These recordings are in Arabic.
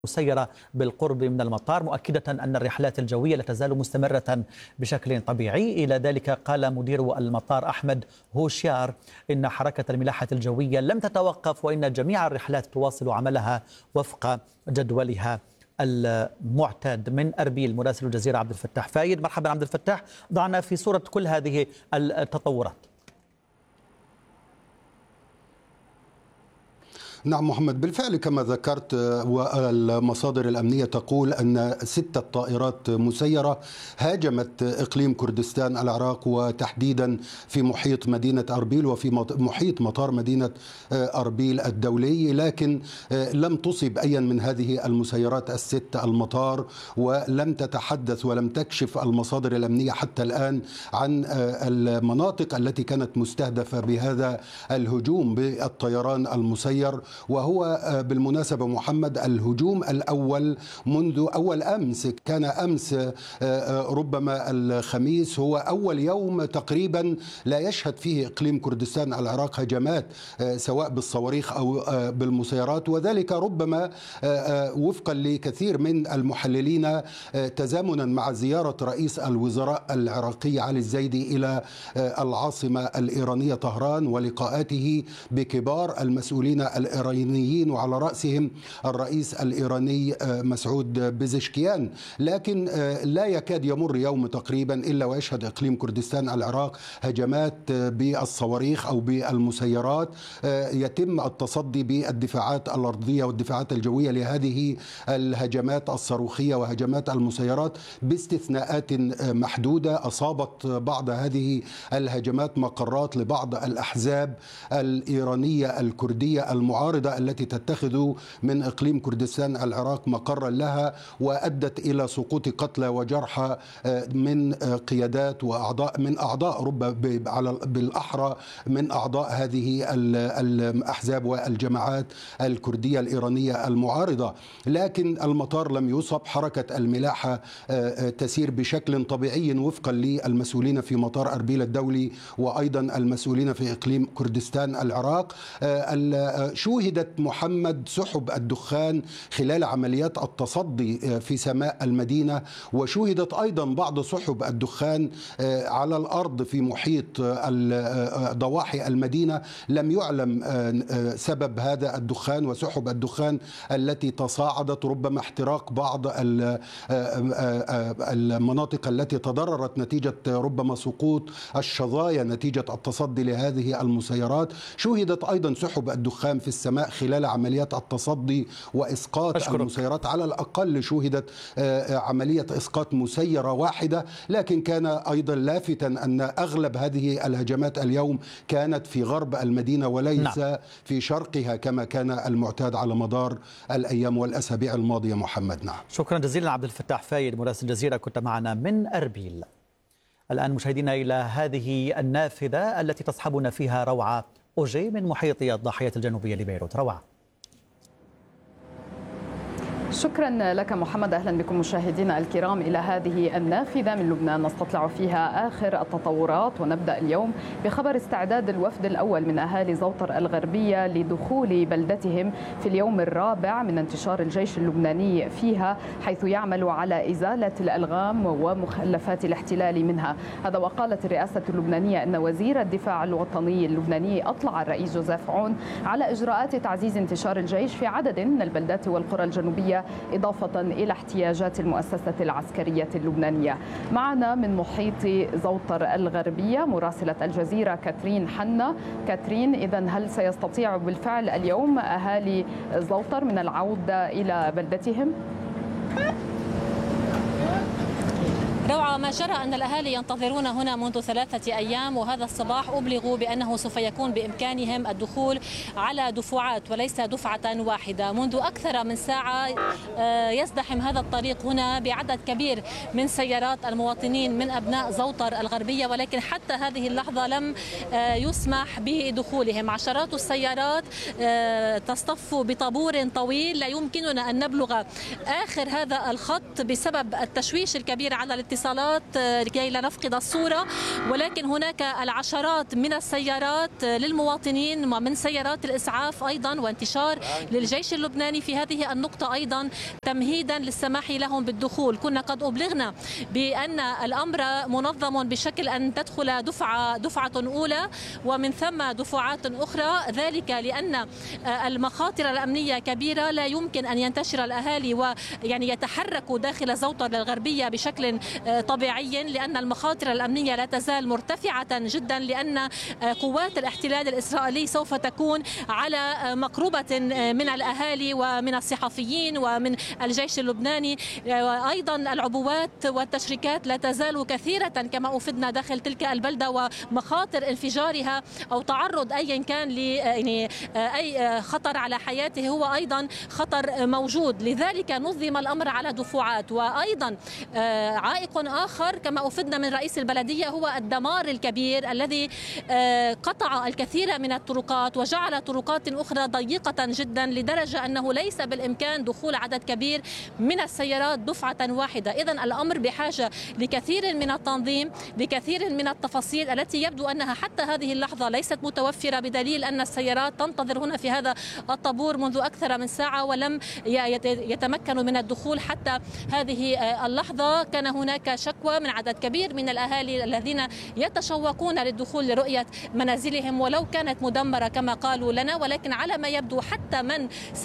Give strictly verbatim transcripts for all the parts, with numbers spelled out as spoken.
مسيرة بالقرب من المطار، مؤكدة أن الرحلات الجوية لا تزال مستمرة بشكل طبيعي. إلى ذلك قال مدير المطار أحمد هوشيار إن حركة الملاحة الجوية لم تتوقف، وإن جميع الرحلات تواصل عملها وفق جدولها المعتاد. من أربيل مراسل الجزيرة عبد الفتاح فايد. مرحبا عبد الفتاح، ضعنا في صورة كل هذه التطورات. نعم محمد، بالفعل كما ذكرت والمصادر الأمنية تقول أن ستة طائرات مسيرة هاجمت إقليم كردستان العراق، وتحديدا في محيط مدينة أربيل وفي محيط مطار مدينة أربيل الدولي، لكن لم تصب أي من هذه المسيرات الست المطار، ولم تتحدث ولم تكشف المصادر الأمنية حتى الآن عن المناطق التي كانت مستهدفة بهذا الهجوم بالطيران المسير. وهو بالمناسبة محمد الهجوم الأول منذ أول أمس، كان أمس ربما الخميس هو أول يوم تقريبا لا يشهد فيه إقليم كردستان العراق هجمات سواء بالصواريخ أو بالمسيرات، وذلك ربما وفقا لكثير من المحللين تزامنا مع زيارة رئيس الوزراء العراقي علي الزيدي إلى العاصمة الإيرانية طهران ولقاءاته بكبار المسؤولين الإيرانيين، وعلى رأسهم الرئيس الإيراني مسعود بزشكيان. لكن لا يكاد يمر يوم تقريبا إلا ويشهد إقليم كردستان العراق هجمات بالصواريخ أو بالمسيرات، يتم التصدي بالدفاعات الأرضية والدفاعات الجوية لهذه الهجمات الصاروخية وهجمات المسيرات، باستثناءات محدودة. أصابت بعض هذه الهجمات مقرات لبعض الأحزاب الإيرانية الكردية المعارضة التي تتخذ من إقليم كردستان العراق مقرا لها، وأدت إلى سقوط قتلى وجرحى من قيادات وأعضاء من أعضاء ربما بالأحرى من أعضاء هذه الأحزاب والجماعات الكردية الإيرانية المعارضة. لكن المطار لم يصب، حركة الملاحة تسير بشكل طبيعي وفقا للمسؤولين في مطار أربيل الدولي وأيضا المسؤولين في إقليم كردستان العراق. شوهدت محمد سحب الدخان خلال عمليات التصدي في سماء المدينة، وشوهدت أيضا بعض سحب الدخان على الأرض في محيط ضواحي المدينة. لم يعلم سبب هذا الدخان وسحب الدخان التي تصاعدت، ربما احتراق بعض المناطق التي تضررت نتيجة ربما سقوط الشظايا نتيجة التصدي لهذه المسيرات. شوهدت أيضا سحب الدخان في السماء خلال عمليات التصدي وإسقاط أشكرك. المسيرات على الأقل شوهدت عملية إسقاط مسيرة واحدة، لكن كان أيضا لافتا أن أغلب هذه الهجمات اليوم كانت في غرب المدينة وليس نعم. في شرقها كما كان المعتاد على مدار الأيام والأسابيع الماضية. محمد نعم. شكرا جزيلا عبد الفتاح فايد مراسل الجزيرة، كنت معنا من أربيل. الآن مشاهدينا إلى هذه النافذة التي تصحبنا فيها روعة أوجي من محيط الضاحية الجنوبية لبيروت. روعة. شكرا لك محمد. أهلا بكم مشاهدينا الكرام إلى هذه النافذة من لبنان نستطلع فيها آخر التطورات، ونبدأ اليوم بخبر استعداد الوفد الأول من أهالي زوطر الغربية لدخول بلدتهم في اليوم الرابع من انتشار الجيش اللبناني فيها، حيث يعمل على إزالة الألغام ومخلفات الاحتلال منها. هذا وقالت الرئاسة اللبنانية أن وزير الدفاع الوطني اللبناني أطلع الرئيس جوزيف عون على إجراءات تعزيز انتشار الجيش في عدد من البلدات والقرى الجنوبية، إضافة إلى احتياجات المؤسسة العسكرية اللبنانية. معنا من محيط زوطر الغربية مراسلة الجزيرة كاترين حنا. كاترين، إذن هل سيستطيع بالفعل اليوم أهالي زوطر من العودة إلى بلدتهم؟ روعة، ما جرى أن الأهالي ينتظرون هنا منذ ثلاثة أيام، وهذا الصباح أبلغوا بأنه سوف يكون بإمكانهم الدخول على دفعات وليس دفعة واحدة. منذ أكثر من ساعة يزدحم هذا الطريق هنا بعدد كبير من سيارات المواطنين من أبناء زوطر الغربية، ولكن حتى هذه اللحظة لم يسمح بدخولهم. عشرات السيارات تصطف بطابور طويل، لا يمكننا أن نبلغ آخر هذا الخط بسبب التشويش الكبير على الاتصال الاتصالات لكي لا نفقد الصورة، ولكن هناك العشرات من السيارات للمواطنين ومن سيارات الإسعاف أيضا، وانتشار للجيش اللبناني في هذه النقطة أيضا تمهيدا للسماح لهم بالدخول. كنا قد أبلغنا بأن الأمر منظم بشكل أن تدخل دفعة دفعة أولى ومن ثم دفعات أخرى، ذلك لأن المخاطر الأمنية كبيرة، لا يمكن أن ينتشر الأهالي ويعني يتحركوا داخل زوطر الغربية بشكل طبيعي، لأن المخاطر الأمنية لا تزال مرتفعة جدا، لأن قوات الاحتلال الإسرائيلي سوف تكون على مقربة من الأهالي ومن الصحفيين ومن الجيش اللبناني. أيضا العبوات والتشريكات لا تزال كثيرة كما أفدنا داخل تلك البلدة، ومخاطر انفجارها أو تعرض أيا كان ل يعني أي خطر على حياته هو أيضا خطر موجود. لذلك نظم الأمر على دفعات. وأيضا عائق آخر كما أفدنا من رئيس البلدية هو الدمار الكبير الذي قطع الكثير من الطرقات وجعل طرقات أخرى ضيقة جدا، لدرجة أنه ليس بالإمكان دخول عدد كبير من السيارات دفعة واحدة. إذن الأمر بحاجة لكثير من التنظيم، لكثير من التفاصيل التي يبدو أنها حتى هذه اللحظة ليست متوفرة، بدليل أن السيارات تنتظر هنا في هذا الطابور منذ أكثر من ساعة ولم يتمكنوا من الدخول حتى هذه اللحظة. كان هناك شكوى من عدد كبير من الأهالي الذين يتشوقون للدخول لرؤية منازلهم ولو كانت مدمرة كما قالوا لنا، ولكن على ما يبدو حتى من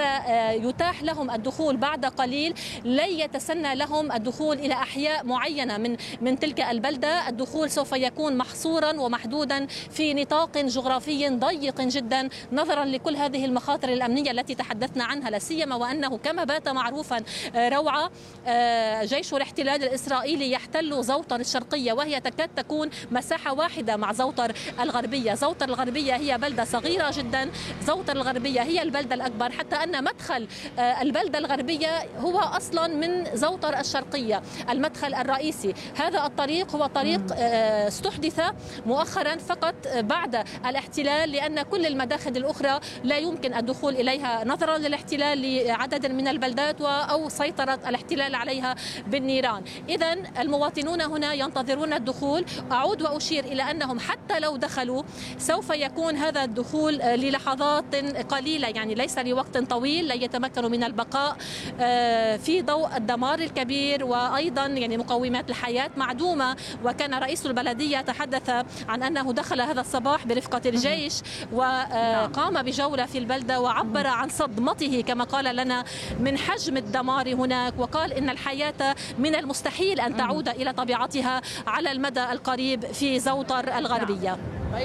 سيتاح لهم الدخول بعد قليل لن يتسنى لهم الدخول إلى أحياء معينة من من تلك البلدة. الدخول سوف يكون محصورا ومحدودا في نطاق جغرافي ضيق جدا، نظرا لكل هذه المخاطر الأمنية التي تحدثنا عنها، لا سيما وأنه كما بات معروفا روعة جيش الاحتلال الإسرائيلي يحتل زوطر الشرقية، وهي تكاد تكون مساحة واحدة مع زوطر الغربية. زوطر الغربية هي بلدة صغيرة جدا، زوطر الغربية هي البلدة الأكبر، حتى أن مدخل البلدة الغربية هو أصلا من زوطر الشرقية، المدخل الرئيسي. هذا الطريق هو طريق استحدث مؤخرا فقط بعد الاحتلال، لأن كل المداخل الأخرى لا يمكن الدخول إليها نظرا للاحتلال لعدد من البلدات أو سيطرة الاحتلال عليها بالنيران. إذن المواطنون هنا ينتظرون الدخول. أعود وأشير إلى أنهم حتى لو دخلوا سوف يكون هذا الدخول للحظات قليلة، يعني ليس لوقت طويل، لا يتمكنوا من البقاء في ضوء الدمار الكبير، وأيضا يعني مقومات الحياة معدومة. وكان رئيس البلدية تحدث عن أنه دخل هذا الصباح برفقة الجيش وقام بجولة في البلدة وعبر عن صدمته كما قال لنا من حجم الدمار هناك، وقال إن الحياة من المستحيل أن تعود إلى طبيعتها على المدى القريب في زوطر الغربية.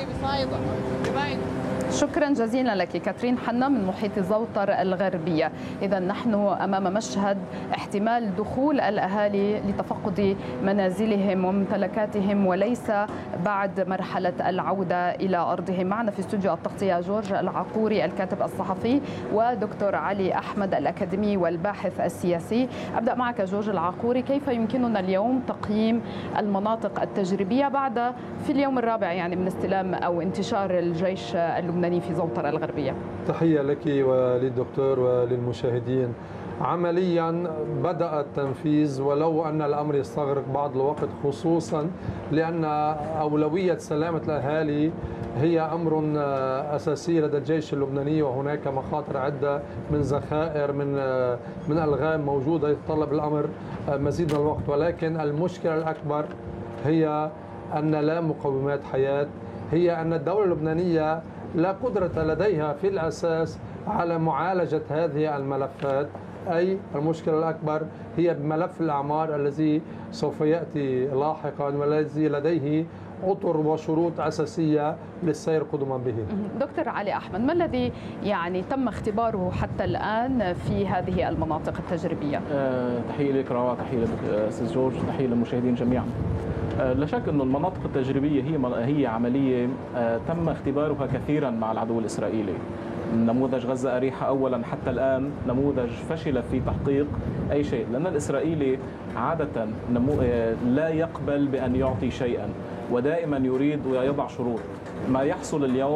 شكرا جزيلا لك كاترين حنا من محيط زوطر الغربية. إذا نحن أمام مشهد احتمال دخول الأهالي لتفقد منازلهم وممتلكاتهم وليس بعد مرحلة العودة إلى أرضهم. معنا في استوديو التغطية جورج العقوري الكاتب الصحفي ودكتور علي أحمد الأكاديمي والباحث السياسي. أبدأ معك جورج العقوري، كيف يمكننا اليوم تقييم المناطق التجريبية بعد في اليوم الرابع يعني من استلام أو انتشار الجيش اللبناني في زوطر الغربية؟ تحية لك وللدكتور وللمشاهدين. عمليا بدأ التنفيذ ولو أن الأمر يستغرق بعض الوقت، خصوصا لأن أولوية سلامة الأهالي هي أمر أساسي لدى الجيش اللبناني، وهناك مخاطر عدة من ذخائر من من ألغام موجودة يتطلب الأمر مزيد من الوقت. ولكن المشكلة الأكبر هي أن لا مقومات حياة، هي أن الدولة اللبنانية لا قدرة لديها في الأساس على معالجة هذه الملفات. أي المشكلة الأكبر هي بملف الأعمار الذي سوف يأتي لاحقا والذي لديه أطر وشروط أساسية للسير قدما به. دكتور علي أحمد، ما الذي يعني تم اختباره حتى الآن في هذه المناطق التجريبية؟ أه تحية لك روعة، تحية لك أستاذ جورج، تحية للمشاهدين جميعا. لا شك أن المناطق التجريبية هي هي عملية تم اختبارها كثيرا مع العدو الإسرائيلي. نموذج غزة أريحة أولا حتى الآن نموذج فشل في تحقيق أي شيء، لأن الإسرائيلي عادة لا يقبل بأن يعطي شيئا ودائما يريد ويضع شروط. ما يحصل اليوم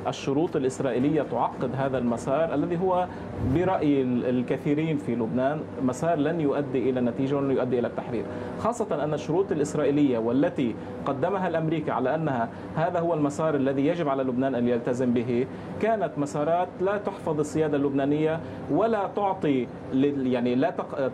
الشروط الإسرائيلية تعقد هذا المسار الذي هو برأي الكثيرين في لبنان مسار لن يؤدي إلى نتيجة ولن يؤدي إلى التحرير، خاصة أن الشروط الإسرائيلية والتي قدمها الأمريكي على أنها هذا هو المسار الذي يجب على لبنان أن يلتزم به كانت مسارات لا تحفظ السيادة اللبنانية ولا تعطي يعني لا